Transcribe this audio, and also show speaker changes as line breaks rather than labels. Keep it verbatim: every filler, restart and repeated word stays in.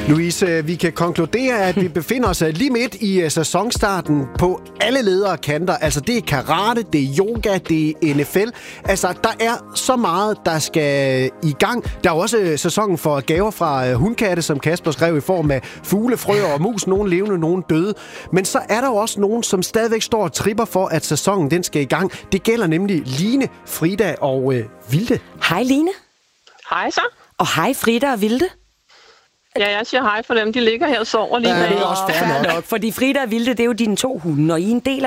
Louise, vi kan konkludere, at vi befinder os lige midt i sæsonstarten på alle ledere kanter. Altså, det er karate, det er yoga, det er N F L. Altså, der er så meget, der skal i gang. Der er også sæsonen for gaver fra hundkatte, som Kasper skrev, i form af fugle, frøer og mus. Nogle levende, nogle døde. Men så er der jo også nogen, som stadigvæk står og tripper for, at sæsonen den skal i gang. Det gælder nemlig Line, Frida og øh, Vilde.
Hej Line.
Hej så.
Og hej Frida og Vilde.
Ja, jeg siger hej for dem. De ligger her og sover lige.
Ja, det er også fair nok.
nok. Fordi Frida og Vilde, det er jo dine to hunde, og I er en del